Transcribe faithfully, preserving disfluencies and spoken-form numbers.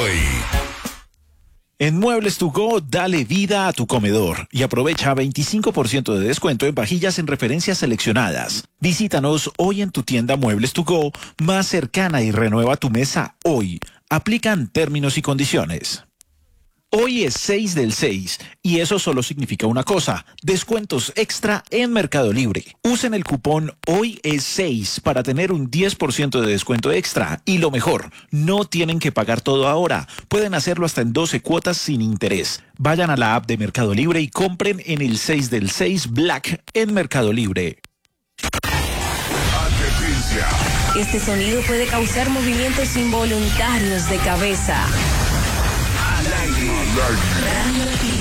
hoy. En Muebles to Go, dale vida a tu comedor y aprovecha veinticinco por ciento de descuento en vajillas en referencias seleccionadas. Visítanos hoy en tu tienda Muebles to Go más cercana y renueva tu mesa hoy. Aplican términos y condiciones. Hoy es seis del seis y eso solo significa una cosa, descuentos extra en Mercado Libre. Usen el cupón Hoy es seis para tener un diez por ciento de descuento extra y lo mejor, no tienen que pagar todo ahora, pueden hacerlo hasta en doce cuotas sin interés. Vayan a la app de Mercado Libre y compren en el seis del seis Black en Mercado Libre. Este sonido puede causar movimientos involuntarios de cabeza. Al aire.